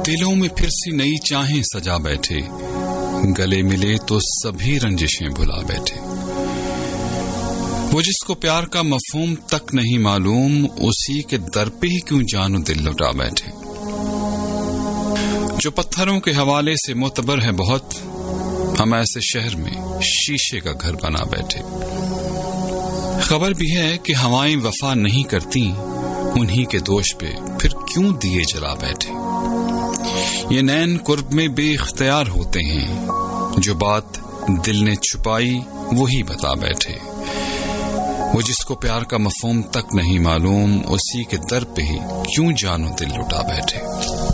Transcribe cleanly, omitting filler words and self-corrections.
दिलों में फिर सी नई चाहें सजा बैठे, गले मिले तो सभी रंजिशें भुला बैठे। वो जिसको प्यार का मफहूम तक नहीं मालूम, उसी के दर पे ही क्यों जानो दिल लुटा बैठे। जो पत्थरों के हवाले से मोतबर है बहुत, हम ऐसे शहर में शीशे का घर बना बैठे। खबर भी है कि हवाएं वफा नहीं करती, उन्हीं के दोष पे फिर क्यों दिए जला बैठे। ये नैन कुर्ब में बेइख्तियार होते हैं, जो बात दिल ने छुपाई वही बता बैठे। वो जिसको प्यार का मफहूम तक नहीं मालूम, उसी के दर पे ही क्यों जानो दिल लुटा बैठे।